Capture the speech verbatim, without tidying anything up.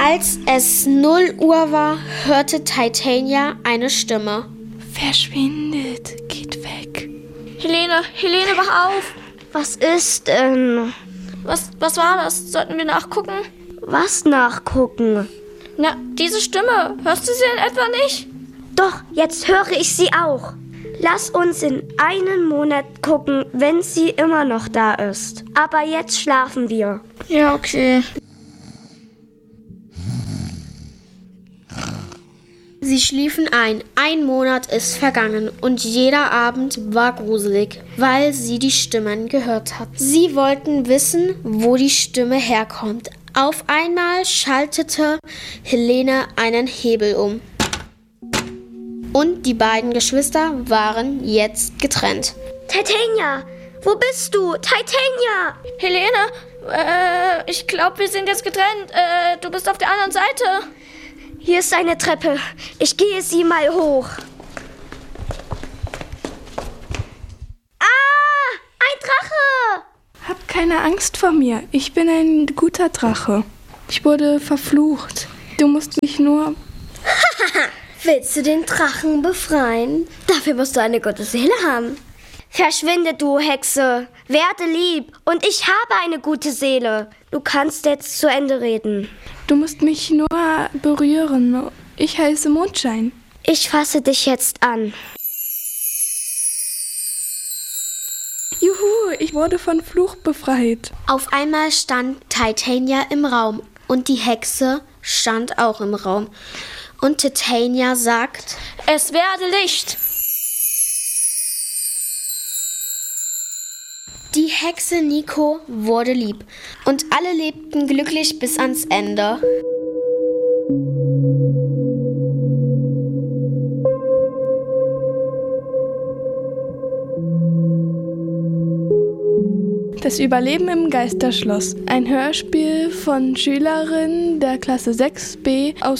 Als es null Uhr war, hörte Titania eine Stimme. Verschwindet, geht weg. Helene, Helene, wach auf. Was ist denn? Was, was war das? Sollten wir nachgucken? Was nachgucken? Na, diese Stimme. Hörst du sie denn etwa nicht? Doch, jetzt höre ich sie auch. Lass uns in einen Monat gucken, wenn sie immer noch da ist. Aber jetzt schlafen wir. Ja, okay. Sie schliefen ein. Ein Monat ist vergangen und jeder Abend war gruselig, weil sie die Stimmen gehört hatten. Sie wollten wissen, wo die Stimme herkommt. Auf einmal schaltete Helene einen Hebel um. Und die beiden Geschwister waren jetzt getrennt. Titania, wo bist du? Titania! Helene, äh, ich glaube, wir sind jetzt getrennt. Äh, du bist auf der anderen Seite. Hier ist eine Treppe. Ich gehe sie mal hoch. Ah, ein Drache! Hab keine Angst vor mir. Ich bin ein guter Drache. Ich wurde verflucht. Du musst mich nur... Willst du den Drachen befreien? Dafür musst du eine gute Seele haben. Verschwinde, du Hexe. Werde lieb. Und ich habe eine gute Seele. Du kannst jetzt zu Ende reden. Du musst mich nur berühren. Ich heiße Mondschein. Ich fasse dich jetzt an. Juhu, ich wurde von Fluch befreit. Auf einmal stand Titania im Raum und die Hexe stand auch im Raum. Und Titania sagt, es werde Licht. Die Hexe Nico wurde lieb und alle lebten glücklich bis ans Ende. Das Überleben im Geisterschloss. Ein Hörspiel von Schülerinnen der Klasse sechs b aus